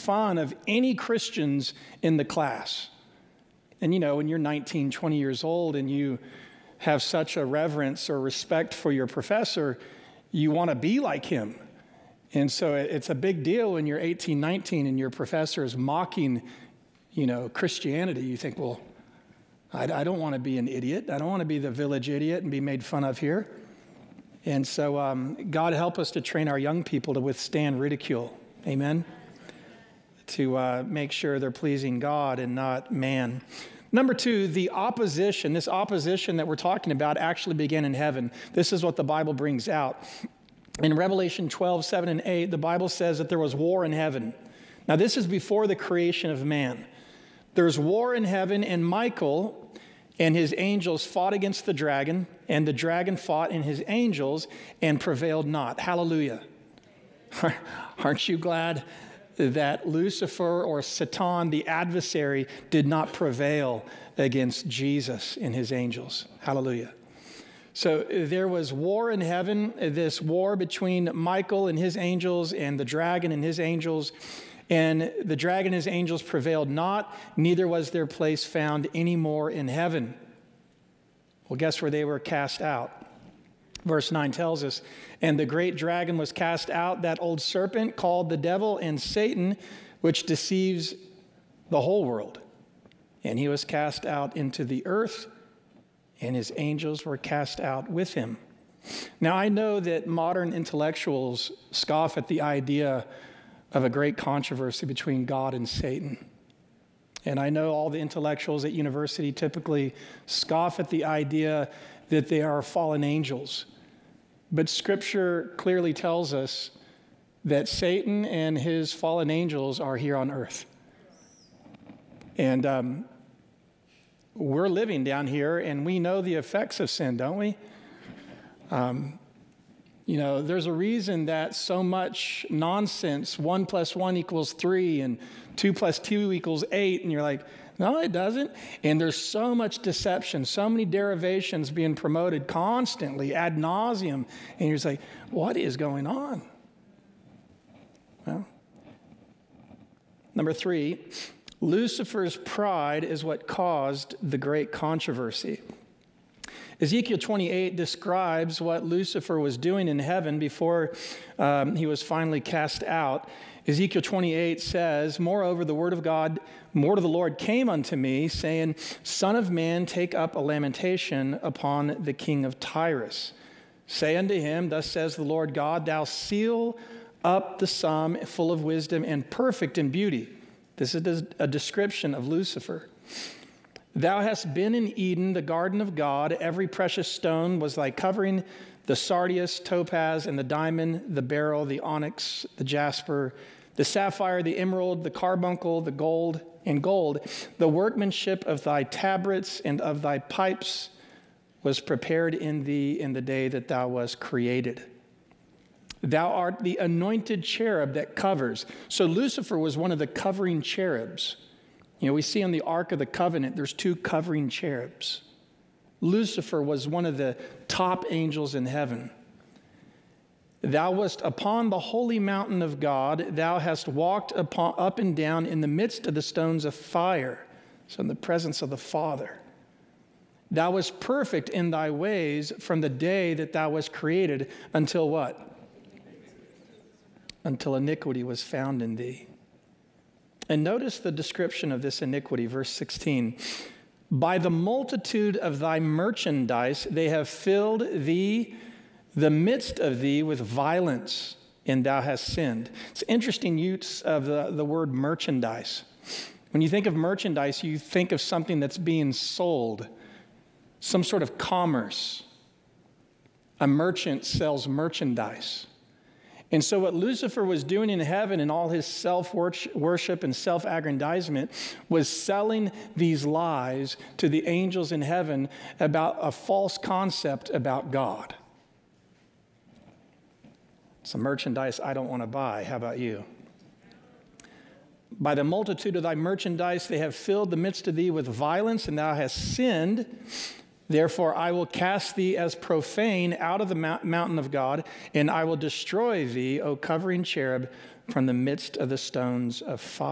fun of any Christians in the class. And you know, when you're 19, 20 years old and you have such a reverence or respect for your professor, you want to be like him. And so it's a big deal when you're 18, 19 and your professor is mocking, Christianity. You think, well, I don't want to be an idiot. I don't want to be the village idiot and be made fun of here. And so God help us to train our young people to withstand ridicule. Amen? To make sure they're pleasing God and not man. Number two, this opposition that we're talking about actually began in heaven. This is what the Bible brings out. In Revelation 12, 7 and 8, the Bible says that there was war in heaven. Now, this is before the creation of man. There's war in heaven, and Michael and his angels fought against the dragon, and the dragon fought in his angels and prevailed not. Hallelujah. Aren't you glad that Lucifer or Satan, the adversary, did not prevail against Jesus and his angels? Hallelujah. So there was war in heaven, this war between Michael and his angels and the dragon and his angels. And the dragon and his angels prevailed not, neither was their place found any more in heaven. Well, guess where they were cast out? Verse 9 tells us, and the great dragon was cast out, that old serpent called the devil and Satan, which deceives the whole world. And he was cast out into the earth, and his angels were cast out with him. Now, I know that modern intellectuals scoff at the idea of a great controversy between God and Satan. And I know all the intellectuals at university typically scoff at the idea that they are fallen angels. But Scripture clearly tells us that Satan and his fallen angels are here on earth. And we're living down here, and we know the effects of sin, don't we? There's a reason that so much nonsense, 1 + 1 = 3, and 2 + 2 = 8, and you're like, no, it doesn't. And there's so much deception, so many derivations being promoted constantly, ad nauseum, and you're just like, what is going on? Well, number 3, Lucifer's pride is what caused the great controversy. Ezekiel 28 describes what Lucifer was doing in heaven before he was finally cast out. Ezekiel 28 says, moreover, the word of the Lord came unto me, saying, Son of man, take up a lamentation upon the king of Tyrus. Say unto him, thus says the Lord God, thou seal up the sum full of wisdom and perfect in beauty. This is a description of Lucifer. Thou hast been in Eden, the garden of God. Every precious stone was thy covering, the sardius, topaz, and the diamond, the beryl, the onyx, the jasper, the sapphire, the emerald, the carbuncle, the gold, and gold. The workmanship of thy tabrets and of thy pipes was prepared in thee in the day that thou wast created. Thou art the anointed cherub that covers. So Lucifer was one of the covering cherubs. We see on the Ark of the Covenant, there's 2 covering cherubs. Lucifer was one of the top angels in heaven. Thou wast upon the holy mountain of God. Thou hast walked up and down in the midst of the stones of fire. So in the presence of the Father. Thou wast perfect in thy ways from the day that thou wast created until what? Until iniquity was found in thee. And notice the description of this iniquity, verse 16. By the multitude of thy merchandise, they have filled thee, the midst of thee, with violence, and thou hast sinned. It's interesting use of the word merchandise. When you think of merchandise, you think of something that's being sold, some sort of commerce. A merchant sells merchandise. And so what Lucifer was doing in heaven in all his self-worship and self-aggrandizement was selling these lies to the angels in heaven about a false concept about God. Some merchandise I don't want to buy. How about you? By the multitude of thy merchandise they have filled the midst of thee with violence, and thou hast sinned. Therefore, I will cast thee as profane out of the mountain of God, and I will destroy thee, O covering cherub, from the midst of the stones of fire.